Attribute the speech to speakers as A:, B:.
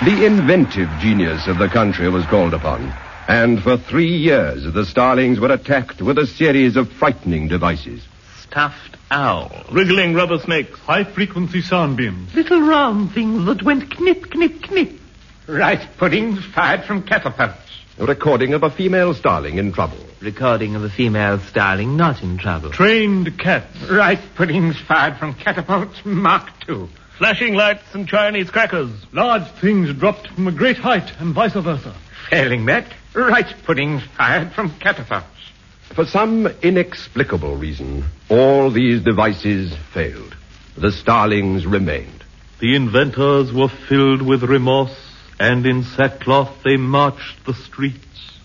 A: The inventive genius of the country was called upon, and for 3 years the starlings were attacked with a series of frightening devices.
B: Stuffed owls, wriggling rubber snakes,
C: high-frequency sound beams,
D: little round things that went knip, knip, knip.
E: Rice puddings fired from catapults.
A: A recording of a female starling in trouble.
D: Recording of a female starling not in trouble.
C: Trained cats.
E: Rice puddings fired from catapults Mark II.
B: flashing lights and Chinese crackers.
C: Large things dropped from a great height and vice versa.
E: Failing that, rice puddings fired from catapults.
A: For some inexplicable reason, all these devices failed. The starlings remained.
F: The inventors were filled with remorse, and in sackcloth they marched the streets.